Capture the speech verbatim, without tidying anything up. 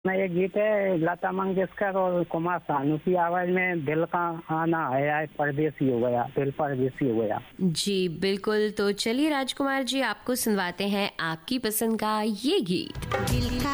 मैं ये गीत है लता मंगेशकर और कुमार सानू की आवाज में, दिल का आना है आए परदेसी हो गया, दिल परदेसी हो गया। जी बिल्कुल, तो चलिए राजकुमार जी आपको सुनवाते हैं आपकी पसंद का ये गीत। दिल का